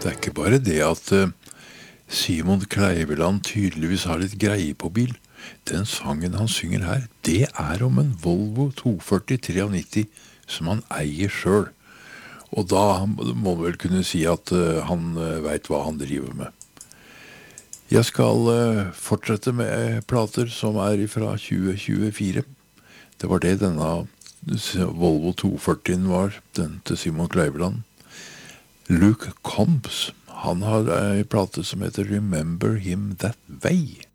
Det er ikke bare det at Simon Kleiveland tydeligvis har litt greie på bil. Den sangen han synger her, det er om en Volvo 240 93 som han eier selv. Og da må man vel kunne si at han vet hva han driver med. Jeg skal fortsette med plater som er fra 2024. Det var det denne Volvo 240 var, den til Simon Kleiveland. Luke Combs, han har en plate som heter Remember Him That Way.